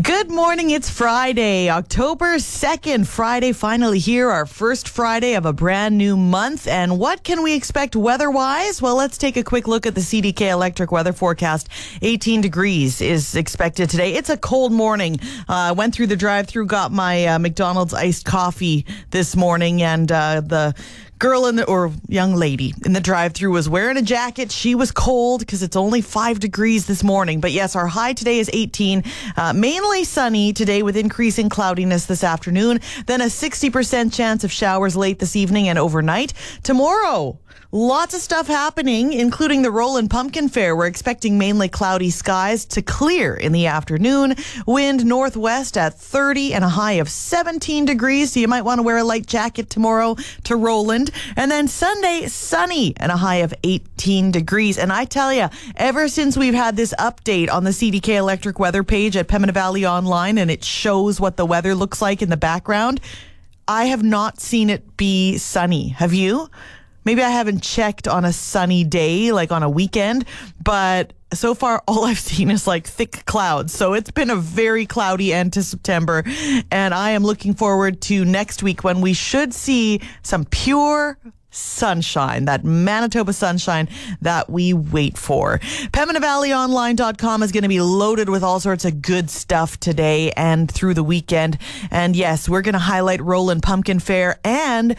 Good morning. It's Friday, October 2nd. Friday finally here, our first Friday of a brand new month. And what can we expect weather-wise? Well, let's take a quick look at the CDK Electric weather forecast. 18 degrees is expected today. It's a cold morning. Went through the drive-thru, got my McDonald's iced coffee this morning, and the girl or young lady in the drive-thru was wearing a jacket. She was cold because it's only 5 degrees this morning. But yes, our high today is 18. Mainly sunny today with increasing cloudiness this afternoon. Then a 60% chance of showers late this evening and overnight. Tomorrow, lots of stuff happening, including the Roland Pumpkin Fair. We're expecting mainly cloudy skies to clear in the afternoon. Wind northwest at 30 and a high of 17 degrees. So you might want to wear a light jacket tomorrow to Roland. And then Sunday, sunny and a high of 18 degrees. And I tell you, ever since we've had this update on the CDK Electric weather page at Pembina Valley Online, and it shows what the weather looks like in the background, I have not seen it be sunny. Have you? Maybe I haven't checked on a sunny day, like on a weekend, but so far all I've seen is like thick clouds. So it's been a very cloudy end to September, and I am looking forward to next week when we should see some pure sunshine, that Manitoba sunshine that we wait for. PembinaValleyOnline.com is going to be loaded with all sorts of good stuff today and through the weekend. And yes, we're going to highlight Roland Pumpkin Fair and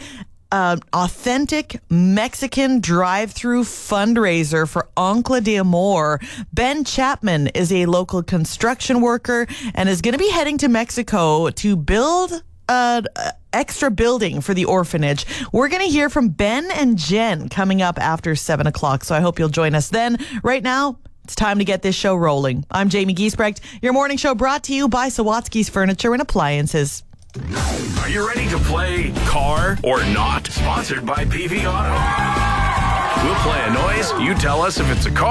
authentic Mexican drive-through fundraiser for Oncle de Amor. Ben Chapman is a local construction worker and is going to be heading to Mexico to build an extra building for the orphanage. We're going to hear from Ben and Jen coming up after 7 o'clock, so I hope you'll join us then. Right now, it's time to get this show rolling. I'm Jamie Giesbrecht. Your morning show brought to you by Sawatsky's Furniture and Appliances. Are you ready to play Car or Not? Sponsored by PV Auto. We'll play a noise. You tell us if it's a car